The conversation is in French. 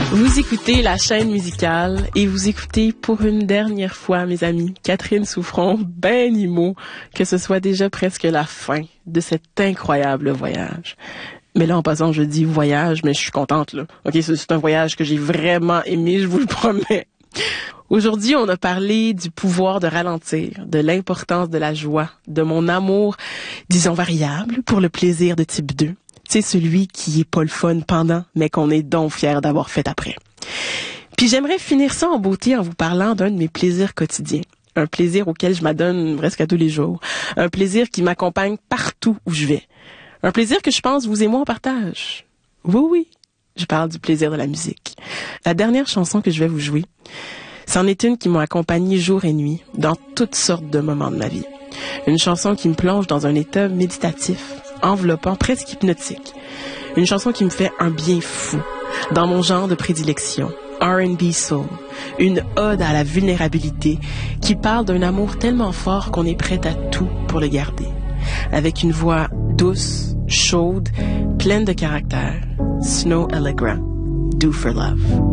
Vous écoutez la chaîne musicale et vous écoutez pour une dernière fois, mes amis, Catherine Souffron, ben Imo, que ce soit déjà presque la fin de cet incroyable voyage. Mais là, en passant, je dis voyage, mais je suis contente, là. OK, c'est un voyage que j'ai vraiment aimé, je vous le promets. Aujourd'hui, on a parlé du pouvoir de ralentir, de l'importance de la joie, de mon amour, disons variable, pour le plaisir de type 2. C'est celui qui est pas le fun pendant, mais qu'on est donc fier d'avoir fait après. Puis j'aimerais finir ça en beauté en vous parlant d'un de mes plaisirs quotidiens. Un plaisir auquel je m'adonne presque à tous les jours. Un plaisir qui m'accompagne partout où je vais. Un plaisir que je pense vous et moi on partage. Oui, je parle du plaisir de la musique. La dernière chanson que je vais vous jouer, c'en est une qui m'a accompagnée jour et nuit, dans toutes sortes de moments de ma vie. Une chanson qui me plonge dans un état méditatif, enveloppant, presque hypnotique. Une chanson qui me fait un bien fou, dans mon genre de prédilection, R&B soul. Une ode à la vulnérabilité qui parle d'un amour tellement fort qu'on est prêt à tout pour le garder. Avec une voix douce, chaude, pleine de caractère. Snow Allegra, Do for Love.